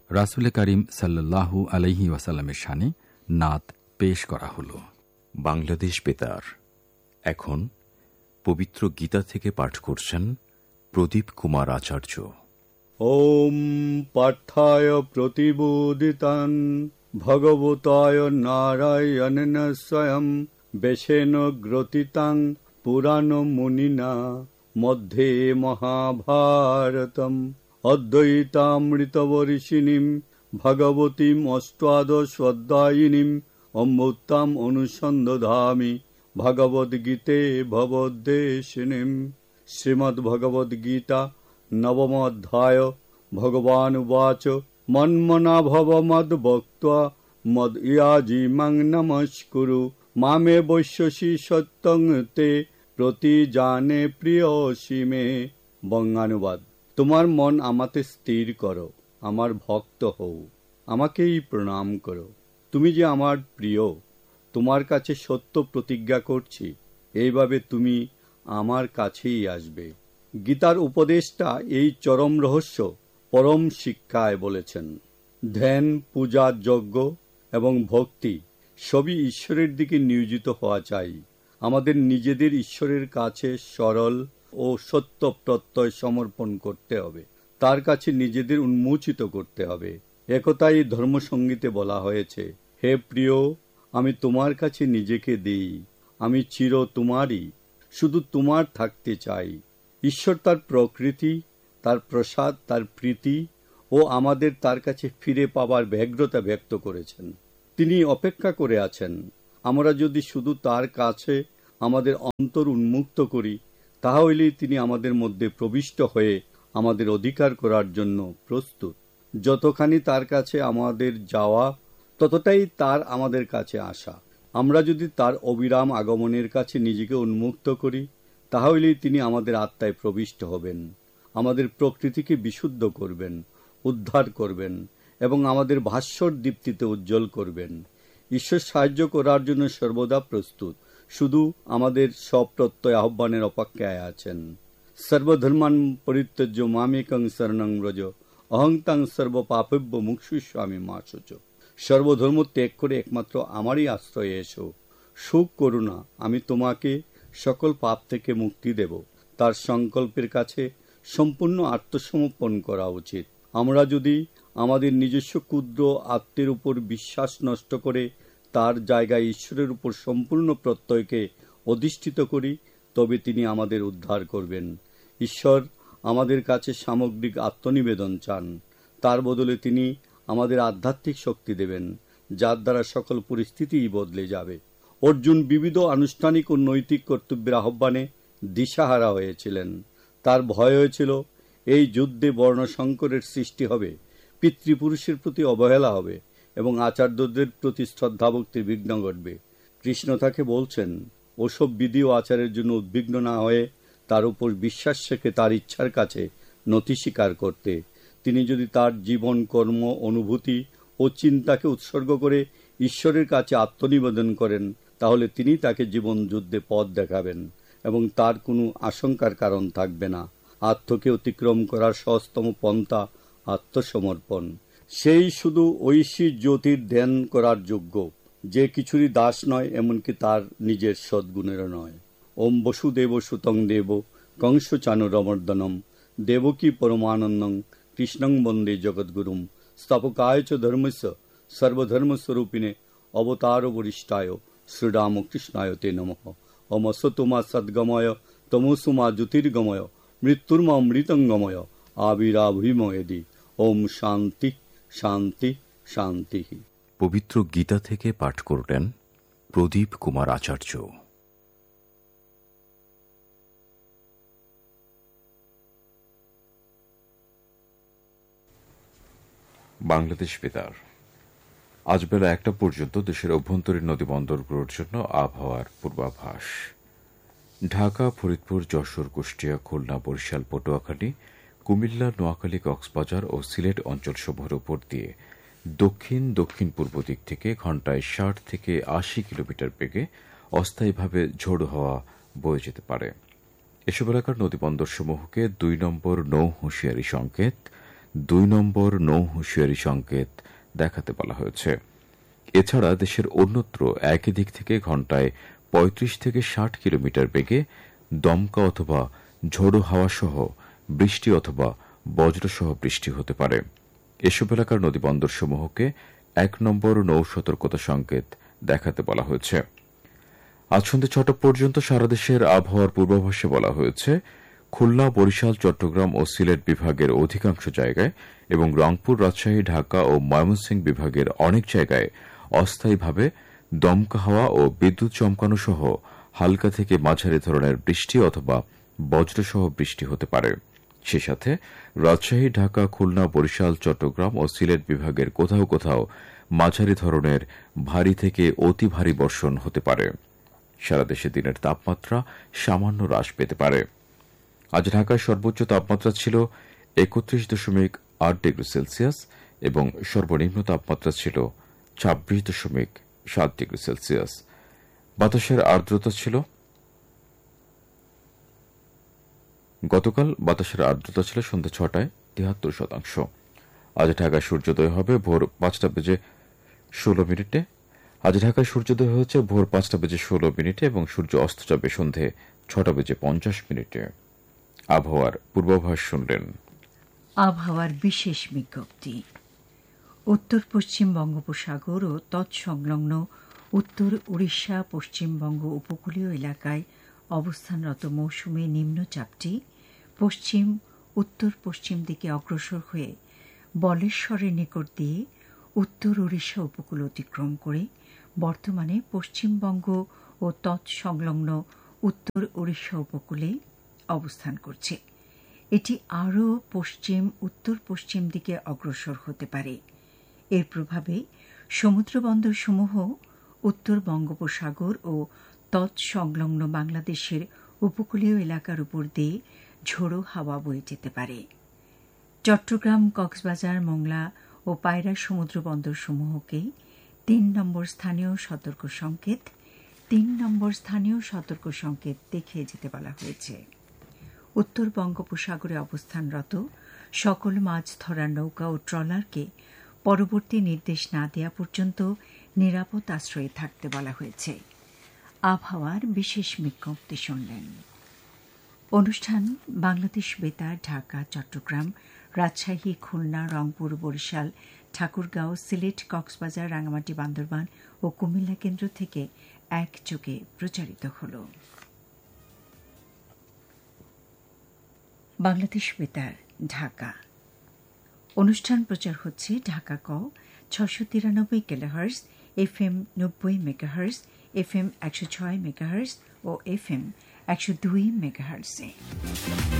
রাসূল করিম সাল্লাল্লাহু আলাইহি ওয়াসাল্লামের শানে নাত পেশ করা হল। বাংলাদেশ বেতার এখন পবিত্র গীতা থেকে পাঠ করছেন প্রদীপ কুমার আচার্য। ওম পাঠায় প্রতিবোদিতান ভগবতায় নারায়ণেন স্বয়ং বেশেন গ্রথিতাং পুরাণ মুনিনা মধ্যে মহাভারতম অদ্বৈতামৃতবর্ষিণীম ভগবতীম অষ্টাদশাধ্যায়িনীম অমৃতাম অনুসন্দধামি ভগবদ্গীতে ভবদ্দেশিনীম। শ্রীমদ্ভগবদ্গীতা নবম অধ্যায়। ভগবান উবাচ মন্মনা ভব মদ্ভক্ত্বা মদ্যাজিমাং নমস্কুরু মামে বৈশ্যসি সত্যং তে প্রতিজানে প্রিয়সি মে। বঙ্গানুবাদ: তোমার মন আমাতে স্থির করো, আমার ভক্ত হও, আমাকেই প্রণাম করো। তুমি যে আমার প্রিয়, তোমার কাছে সত্য প্রতিজ্ঞা করছি, এইভাবে তুমি আমার কাছেই আসবে। গীতার উপদেশটা এই চরম রহস্য পরম শিক্ষায় বলেছেন। ধ্যান, পূজা, যজ্ঞ এবং ভক্তি সবই ঈশ্বরের দিকে নিয়োজিত হওয়া চাই। আমাদের নিজেদের ঈশ্বরের কাছে সরল ও সত্য প্রত্যয় সমর্পণ করতে হবে, তার কাছে নিজেদের উন্মোচিত করতে হবে। একথাই ধর্মসঙ্গীতে বলা হয়েছে, হে প্রিয়, আমি তোমার কাছে নিজেকে দিই, আমি চির তোমারই, শুধু তোমার থাকতে চাই। ঈশ্বর তার প্রকৃতি, তার প্রসাদ, তার প্রীতি ও আমাদের তার কাছে ফিরে পাবার ব্যগ্রতা ব্যক্ত করেছেন। তিনি অপেক্ষা করে আছেন। আমরা যদি শুধু তার কাছে আমাদের অন্তর উন্মুক্ত করি, তাহলেই তিনি আমাদের মধ্যে প্রবিষ্ট হয়ে আমাদের অধিকার করার জন্য প্রস্তুত। যতখানি তার কাছে আমাদের যাওয়া, ততটাই তার আমাদের কাছে আসা। আমরা যদি তার অবিরাম আগমনের কাছে নিজেকে উন্মুক্ত করি, তাহলেই তিনি আমাদের আত্মায় প্রবিষ্ট হবেন, আমাদের প্রকৃতিকে বিশুদ্ধ করবেন, উদ্ধার করবেন এবং আমাদের ভাস্বর দীপ্তিতে উজ্জ্বল করবেন। ঈশ্বর সাহায্য করার জন্য সর্বদা প্রস্তুত, শুধু আমাদের সপ্রত্যয় আহ্বানের অপেক্ষায় আছেন। সর্বধর্মান পরিত্যজ্য মামেকং শরণং ব্রজ অহং তং সর্বপাপেভ্য মুক্ষুস্বামী মা শুচ। সর্বধর্ম ত্যাগ করে একমাত্র আমারই আশ্রয়ে এসো। সুখ করুণা, আমি তোমাকে সকল পাপ থেকে মুক্তি দেব। তার সংকল্পের কাছে সম্পূর্ণ আত্মসমর্পণ করা উচিত। আমরা যদি আমাদের নিজস্ব ক্ষুদ্র আত্মের উপর বিশ্বাস নষ্ট করে তার জায়গায় ঈশ্বরের উপর সম্পূর্ণ প্রত্যয়কে অধিষ্ঠিত করি, তবে তিনি আমাদের উদ্ধার করবেন। ঈশ্বর আমাদের কাছে সামগ্রিক আত্মনিবেদন চান। তার বদলে তিনি আমাদের আধ্যাত্মিক শক্তি দেবেন, যার দ্বারা সকল পরিস্থিতিই বদলে যাবে। অর্জুন বিবিধ আনুষ্ঠানিক ও নৈতিক কর্তব্যের আহ্বানে দিশাহারা হয়েছিলেন। তার ভয় হয়েছিল এই যুদ্ধে বর্ণসংকরের সৃষ্টি হবে, পিতৃপুরুষের প্রতি অবহেলা হবে এবং আচার্যদের প্রতি শ্রদ্ধাভক্তির বিঘ্ন ঘটবে। কৃষ্ণ তাকে বলছেন ওসব বিধি ও আচারের জন্য উদ্বিগ্ন না হয়ে তার উপর বিশ্বাস রেখে তার ইচ্ছার কাছে নতি স্বীকার করতে। তিনি যদি তার জীবন, কর্ম, অনুভূতি ও চিন্তাকে উৎসর্গ করে ঈশ্বরের কাছে আত্মনিবেদন করেন, তাহলে তিনি তাকে জীবন যুদ্ধে পথ দেখাবেন এবং তার কোনো আশঙ্কার কারণ থাকবে না। আত্মকে অতিক্রম করার সহজতম পন্থা আত্মসমর্পণ। সেই শুধু ঐশী জ্যোতির ধ্যান করার যোগ্য, যে কিছুরই দাস নয়, এমনকি তার নিজের সদ্গুণেরও নয়। ওম বসুদেব সুতং দেব কংস চানুরমর্দনম দেবকী পরমানন্দং কৃষ্ণং বন্দে জগদ্গুরুম স্থাপকায় চ ধর্মস্য সর্বধর্মস্বরূপিণে অবতার বরিষ্ঠায় শ্রীরামকৃষ্ণায় তে নমঃ। ওম সতমা সদ্গময় তমসুমা জ্যোতির্গময় মৃত্যুর্মা অমৃতঙ্গময় আবিরাভিময়েদি। ওম শান্তি শান্তি শান্তি। পবিত্র গীতা থেকে পাঠ করলেন প্রদীপ কুমার আচার্য। বাংলাদেশ বেতার আজ বেলা 1টা পর্যন্ত দেশের অভ্যন্তরীণ নদীবন্দরগুলোর জন্য আবহাওয়ার পূর্বাভাস। ঢাকা, ফরিদপুর, যশোর, কুষ্টিয়া, খুলনা, বরিশাল, পটুয়াখালী, কুমিল্লা, নোয়াখালী, কক্সবাজার ও সিলেট অঞ্চলসমূহের উপর দিয়ে দক্ষিণ দক্ষিণ পূর্ব দিক থেকে ঘণ্টায় 60 থেকে 80 কিলোমিটার বেগে অস্থায়ীভাবে ঝোড়ো হাওয়া বয়ে যেতে পারে। এসব এলাকার নদীবন্দরসমূহকে 2 নম্বর নৌ হুঁশিয়ারি সংকেত, 2 নম্বর নৌ হুঁশিয়ারি সংকেত দেখাতে বলা হয়েছে। এছাড়া দেশের অন্যত্র একই দিক থেকে ঘণ্টায় 35 থেকে 60 কিলোমিটার বেগে দমকা অথবা ঝোড়ো হাওয়া সহ বৃষ্টি অথবা বজ্রসহ বৃষ্টি হতে পারে। এসব এলাকার নদীবন্দরসমূহকে 1 নম্বর নৌ সতর্কতা সংকেত দেখাতে বলা হয়েছে। আজ সন্ধ্যে 6টা পর্যন্ত সারা দেশের আবহাওয়ার পূর্বাভাসে বলা হয়েছে, খুলনা, বরিশাল, চট্টগ্রাম ও সিলেট বিভাগের অধিকাংশ জায়গায় এবং রংপুর, রাজশাহী, ঢাকা ও ময়মনসিংহ বিভাগের অনেক জায়গায় অস্থায়ীভাবে দমকা হাওয়া ও বিদ্যুৎ চমকানো সহ হালকা থেকে মাঝারি ধরনের বৃষ্টি অথবা বজ্রসহ বৃষ্টি হতে পারে। সে সাথে রাজশাহী, ঢাকা, খুলনা, বরিশাল, চট্টগ্রাম ও সিলেট বিভাগের কোথাও কোথাও মাঝারি ধরনের ভারী থেকে অতি ভারী বর্ষণ হতে পারে। সারা দেশে দিনের তাপমাত্রা সামান্য হ্রাস পেতে পারে। আজ ঢাকায় সর্বোচ্চ তাপমাত্রা ছিল 31.8 ডিগ্রি সেলসিয়াস এবং সর্বনিম্ন তাপমাত্রা ছিল 26.7 ডিগ্রি সেলসিয়াস। বাতাসের আর্দ্রতা ছিল গতকাল বাতাসের আর্দ্রতা ছিল সন্ধ্যা 6টায় 73%। আজ ঢাকায় সূর্যোদয় হবে ভোর 5:16। আজ ঢাকায় সূর্যোদয় হয়েছে ভোর 5:16 এবং সূর্য অস্ত যাবে সন্ধে 6:50। আবহাওয়ার পূর্বাভাস শুনলেন। আবহাওয়ার বিশেষ বিজ্ঞপ্তি। উত্তর পশ্চিম বঙ্গোপসাগর ও তৎসংলগ্ন উত্তর উড়িষ্যা, পশ্চিমবঙ্গ উপকূলীয় এলাকায় অবস্থানরত মৌসুমী নিম্নচাপটি পশ্চিম উত্তর পশ্চিম দিকে অগ্রসর হয়ে বলেশ্বরের নিকট দিয়ে উত্তর ওড়িশা উপকূল অতিক্রম করে বর্তমানে পশ্চিমবঙ্গ ও তৎসংলগ্ন উত্তর ওড়িশা উপকূলে অবস্থান করছে। এটি আরও পশ্চিম উত্তর পশ্চিম দিকে অগ্রসর হতে পারে। এর প্রভাবে সমুদ্রবন্দরসমূহ উত্তর বঙ্গোপসাগর ও তৎসংলগ্ন বাংলাদেশের উপকূলীয় এলাকার উপর দিয়ে ঝোড়ো হাওয়া বয়ে যেতে পারে। চট্টগ্রাম, কক্সবাজার, মোংলা ও পায়রা সমুদ্রবন্দরসমূহকে 3 নম্বর স্থানীয় সতর্ক সংকেত দেখিয়ে যেতে বলা হয়েছে। উত্তর বঙ্গোপসাগরে অবস্থানরত সকল মাছ ধরার নৌকা ও ট্রলারকে পরবর্তী নির্দেশ না দেওয়া পর্যন্ত নিরাপদ আশ্রয়ে থাকতে বলা হয়েছে। আবহাওয়ার বিশেষ বিজ্ঞপ্তি শুনলেন। অনুষ্ঠান বাংলাদেশ বেতার, ঢাকা, চট্টগ্রাম, রাজশাহী, খুলনা, রংপুর, বরিশাল, ঠাকুরগাঁও, সিলেট, কক্সবাজার, রাঙামাটি, বান্দরবান ও কুমিল্লা কেন্দ্র থেকে একযোগে প্রচারিত হল। বাংলাদেশ বেতার, ঢাকা। অনুষ্ঠান প্রচার হচ্ছে ঢাকা ক 693 kilohertz, FM 90 megahertz, FM 106 megahertz ও FM 102 মেগাহার্টজে।